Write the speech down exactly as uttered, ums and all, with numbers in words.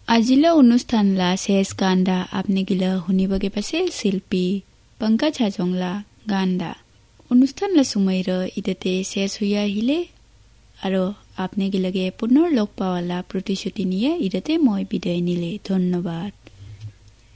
আজিলা অনুষ্ঠানলা শেষ গানডা আপনি গিলা শুনিবগে পাছে শিল্পী পংকজ হাজংলা গানডা অনুষ্ঠানলা সুমাইৰ ইতেতে শেষ হইয়া আহিলে আৰু আপনি গিলাগে পুনৰ লগ পাৱালা প্ৰতিশ্ৰুতি নিয়ে ইতেতে মই বিদায় নিলে ধন্যবাদ।